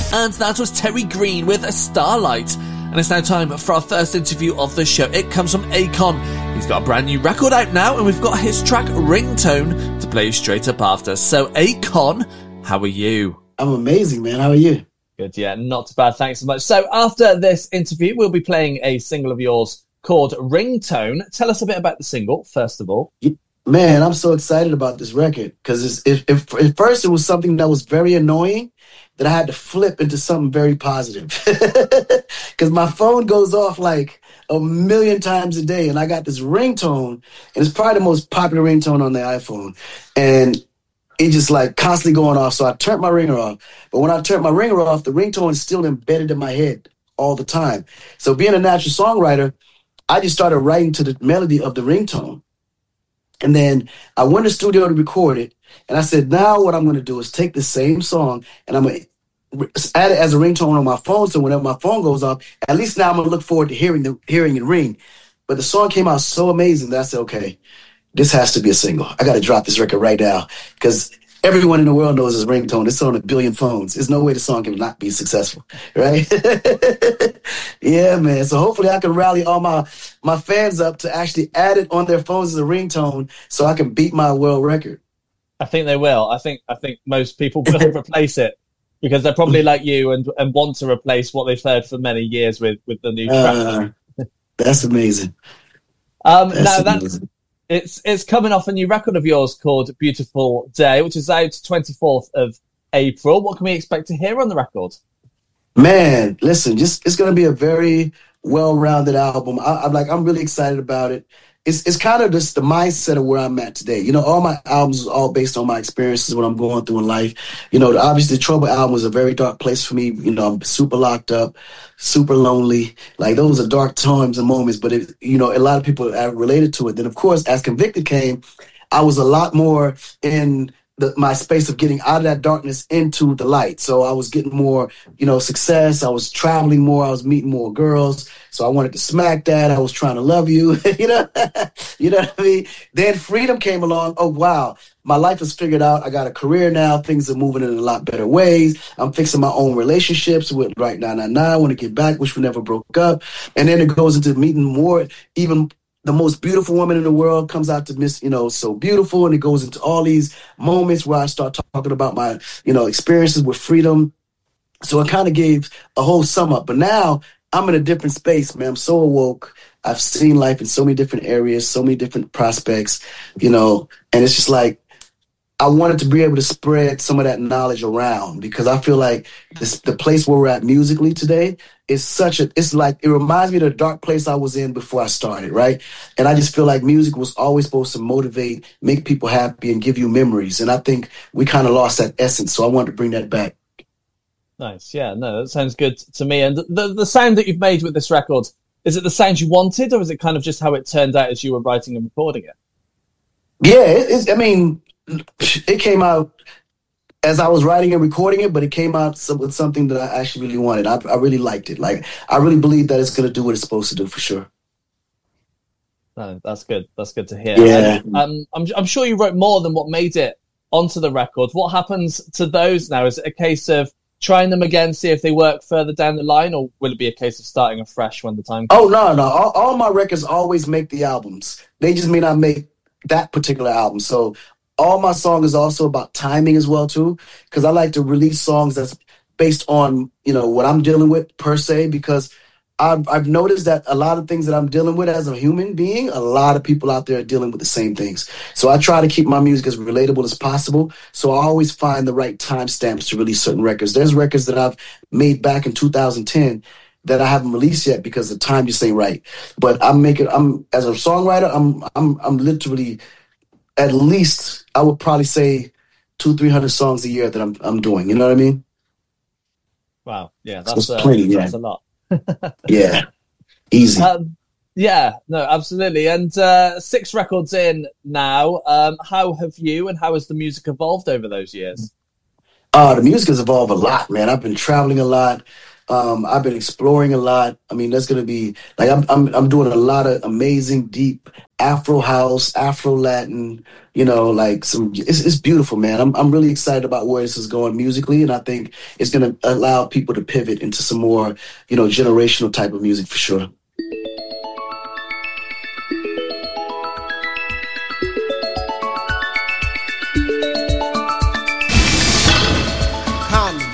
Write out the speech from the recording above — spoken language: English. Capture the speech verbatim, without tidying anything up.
And that was Terry Green with a Starlight. And it's now time for our first interview of the show. It comes from Akon. He's got a brand new record out now, and we've got his track Ringtone to play straight up after. So Akon, how are you? I'm amazing, man. How are you? Good, yeah, not too bad. Thanks so much. So after this interview, we'll be playing a single of yours called Ringtone. Tell us a bit about the single, first of all. Man, I'm so excited about this record because if, if, at first it was something that was very annoying that I had to flip into something very positive because my phone goes off like a million times a day, and I got this ringtone, and it's probably the most popular ringtone on the iPhone, and it just like constantly going off. So I turned my ringer off, but when I turned my ringer off, the ringtone is still embedded in my head all the time. So being a natural songwriter, I just started writing to the melody of the ringtone. And then I went to the studio to record it. And I said, now what I'm going to do is take the same song and I'm going to add it as a ringtone on my phone. So whenever my phone goes off, at least now I'm going to look forward to hearing the hearing it ring. But the song came out so amazing that I said, okay, this has to be a single. I got to drop this record right now because everyone in the world knows this ringtone. It's on a billion phones. There's no way the song can not be successful, right? Yeah, man. So hopefully I can rally all my, my fans up to actually add it on their phones as a ringtone so I can beat my world record. I think they will. I think I think most people will replace it because they're probably like you and, and want to replace what they've heard for many years with, with the new track. Uh, that's amazing. Um, that's now, that's... amazing. It's it's coming off a new record of yours called Beautiful Day, which is out twenty-fourth of April. What can we expect to hear on the record? Man, listen, just it's going to be a very well-rounded album. I, I'm like, I'm really excited about it. It's it's kind of just the mindset of where I'm at today. You know, all my albums are all based on my experiences, what I'm going through in life. You know, obviously the Trouble album was a very dark place for me. You know, I'm super locked up, super lonely. Like those are dark times and moments, but it, you know, a lot of people are related to it. Then of course, as Convicted came, I was a lot more in the, my space of getting out of that darkness into the light. So I was getting more, you know, success. I was traveling more. I was meeting more girls. So I wanted to smack that. I was trying to love you, you know, you know what I mean? Then freedom came along. Oh, wow. My life is figured out. I got a career now. Things are moving in a lot better ways. I'm fixing my own relationships with Right Now, Now, Now. I want to get back, which we never broke up. And then it goes into meeting more, even the most beautiful woman in the world comes out to Miss, you know, So Beautiful. And it goes into all these moments where I start talking about my, you know, experiences with freedom. So it kind of gave a whole sum up. But now I'm in a different space, man. I'm so awoke. I've seen life in so many different areas, so many different prospects, you know, and it's just like, I wanted to be able to spread some of that knowledge around because I feel like this, the place where we're at musically today is such a, it's like, it reminds me of the dark place I was in before I started, right? And I just feel like music was always supposed to motivate, make people happy and give you memories. And I think we kind of lost that essence. So I wanted to bring that back. Nice. Yeah, no, that sounds good to me. And the, the sound that you've made with this record, is it the sound you wanted or is it kind of just how it turned out as you were writing and recording it? Yeah, it, it's, I mean, it came out as I was writing and recording it, but it came out with something that I actually really wanted. I, I really liked it. Like, I really believe that it's going to do what it's supposed to do for sure. No, that's good. That's good to hear. Yeah. And, um, I'm, I'm sure you wrote more than what made it onto the record. What happens to those now? Is it a case of trying them again, see if they work further down the line, or will it be a case of starting afresh when the time comes? Oh, no, no. All, all my records always make the albums. They just may not make that particular album. So all my song is also about timing as well, too, because I like to release songs that's based on, you know, what I'm dealing with per se, because I've, I've noticed that a lot of things that I'm dealing with as a human being, a lot of people out there are dealing with the same things. So I try to keep my music as relatable as possible. So I always find the right timestamps to release certain records. There's records that I've made back in two thousand ten that I haven't released yet because the time just ain't right. But I'm making, I'm as a songwriter, I'm, I'm, I'm literally at least, I would probably say two, three hundred songs a year that I'm, I'm doing. You know what I mean? Wow. Yeah. That's, so uh, plenty, yeah. That's a lot. Yeah, easy. Um, yeah, no, absolutely. And uh, six records in now. Um, how have you and how has the music evolved over those years? Uh, the music has evolved a lot, man. I've been traveling a lot. Um, I've been exploring a lot. I mean, that's gonna be like I'm I'm I'm doing a lot of amazing, deep Afro house, Afro Latin. You know, like some. It's, it's beautiful, man. I'm I'm really excited about where this is going musically, and I think it's gonna allow people to pivot into some more, you know, generational type of music for sure.